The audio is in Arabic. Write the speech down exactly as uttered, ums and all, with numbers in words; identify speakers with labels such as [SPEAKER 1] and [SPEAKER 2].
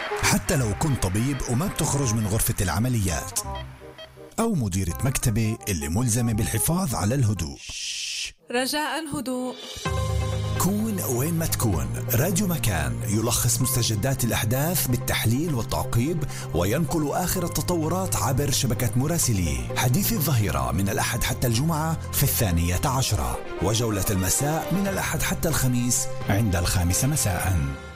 [SPEAKER 1] حتى لو كنت طبيب وما بتخرج من غرفة العمليات، أو مديرة مكتبة اللي ملزمة بالحفاظ على الهدوء.
[SPEAKER 2] رجاء هدوء.
[SPEAKER 1] كون وين ما تكون، راديو مكان يلخص مستجدات الأحداث بالتحليل والتعقيب، وينقل آخر التطورات عبر شبكة مراسليه. حديث الظهيرة من الأحد حتى الجمعة في الثانية عشرة، وجولة المساء من الأحد حتى الخميس عند الخامسة مساءً.